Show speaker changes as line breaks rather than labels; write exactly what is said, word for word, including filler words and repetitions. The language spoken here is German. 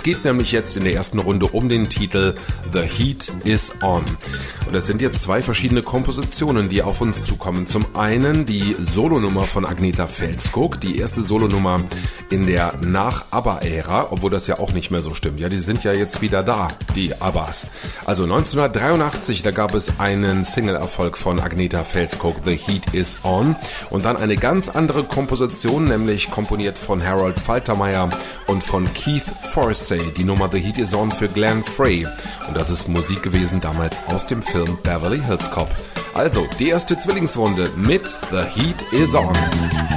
geht nämlich jetzt in der ersten Runde um den Titel The Heat is On. Und es sind jetzt zwei verschiedene Kompositionen, die auf uns zukommen. Zum einen die Solonummer von Agnetha Fältskog, die erste Solonummer in der Nach-ABBA-Ära, obwohl das ja auch nicht mehr so stimmt. Ja, die sind ja jetzt wieder da, die ABBAs. Also neunzehnhundertdreiundachtzig, da gab es einen Single-Erfolg von Agnetha Fältskog, The Heat is On. Und dann eine ganz andere Komposition, nämlich komponiert von Harold Faltermeyer und von Keith Forsey, die Nummer The Heat is On für Glenn Frey. Und das ist Musik gewesen damals aus dem Film Beverly Hills Cop. Also, die erste Zwillingsrunde mit The Heat is On.